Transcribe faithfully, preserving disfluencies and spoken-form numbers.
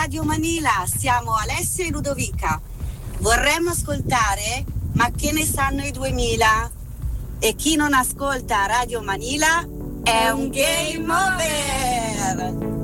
Radio Manila, siamo Alessia e Ludovica. Vorremmo ascoltare Ma che ne sanno i duemila? E chi non ascolta Radio Manila è un game over!